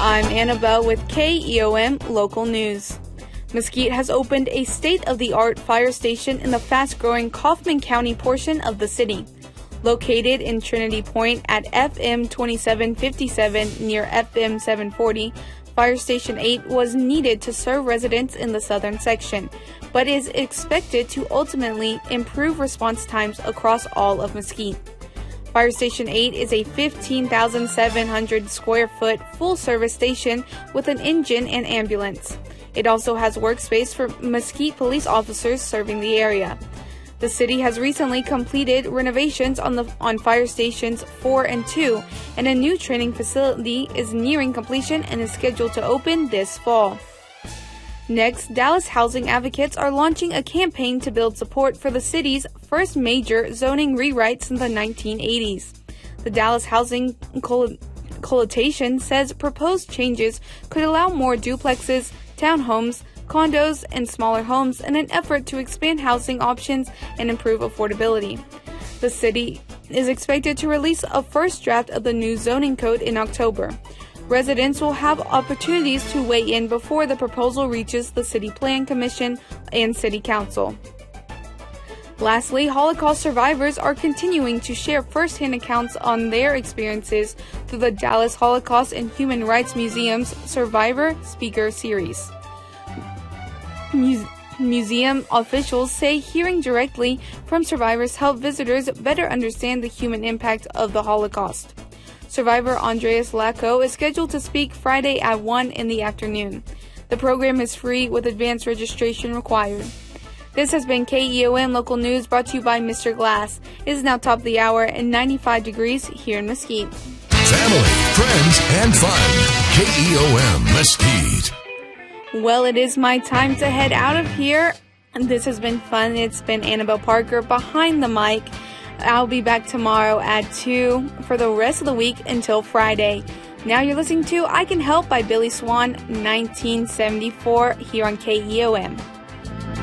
I'm Annabelle with KEOM Local News. Mesquite has opened a state-of-the-art fire station in the fast-growing Kaufman County portion of the city. Located in Trinity Point at FM 2757 near FM 740, Fire Station 8 was needed to serve residents in the southern section, but is expected to ultimately improve response times across all of Mesquite. Fire Station 8 is a 15,700 square foot full-service station with an engine and ambulance. It also has workspace for Mesquite police officers serving the area. The city has recently completed renovations on Fire Stations 4 and 2, and a new training facility is nearing completion and is scheduled to open this fall. Next, Dallas housing advocates are launching a campaign to build support for the city's first major zoning rewrite since the 1980s. The Dallas Housing Coalition says proposed changes could allow more duplexes, townhomes, condos, and smaller homes in an effort to expand housing options and improve affordability. The city is expected to release a first draft of the new zoning code in October. Residents will have opportunities to weigh in before the proposal reaches the City Plan Commission and City Council. Lastly, Holocaust survivors are continuing to share first-hand accounts on their experiences through the Dallas Holocaust and Human Rights Museum's Survivor Speaker Series. Museum officials say hearing directly from survivors help visitors better understand the human impact of the Holocaust. Survivor Andreas Lacko is scheduled to speak Friday at 1 in the afternoon. The program is free with advance registration required. This has been KEOM Local News brought to you by Mr. Glass. It is now top of the hour and 95 degrees here in Mesquite. Family, friends, and fun. KEOM Mesquite. Well, it is my time to head out of here. This has been fun. It's been Annabelle Parker behind the mic. I'll be back tomorrow at 2 for the rest of the week until Friday. Now you're listening to I Can Help by Billy Swan, 1974, here on KEOM.